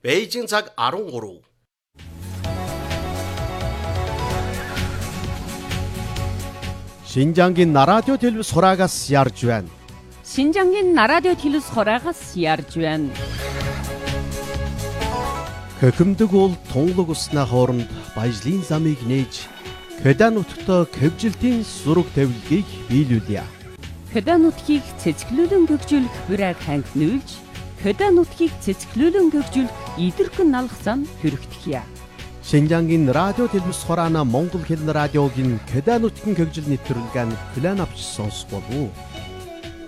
Бээжин цаг 13. Шинжангийн радио телевиз хураагаас ярьж байна. Шинжангийн радио телевиз хураагаас ярьж байна. Хөхөмдөг бол тунгалаг усны хооронд баяжлын замыг нээж Кёда нутагт кевжилтийн зураг тавилгыг биелүүлье. Кёда нутгийг цэцгэлүүлэн гөгжүүлэх бүрэг хангинуулж, Кёда нутгийг цэцгэлүүлэн гөгжүүлэх идэрхэн налах зам хүрэгдэхье. Шинжангийн радио телевиз хураана Монгол хэлний радиогийн Кёда нутгийн гөгжил нэвтрүүлгэн хүлээн авч сонсох болов уу?